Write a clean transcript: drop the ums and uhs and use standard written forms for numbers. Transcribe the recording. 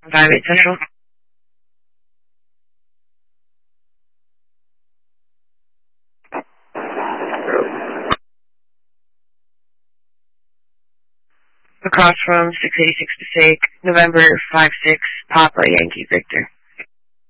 5-8 Central. Across from 686 Passaic, November 5-6, Papa Yankee Victor.